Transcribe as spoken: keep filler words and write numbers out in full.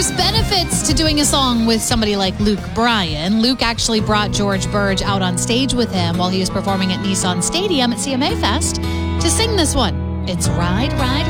There's benefits to doing a song with somebody like Luke Bryan. Luke actually brought George Burge out on stage with him while he was performing at Nissan Stadium at C M A Fest to sing this one. It's Ride, Ride,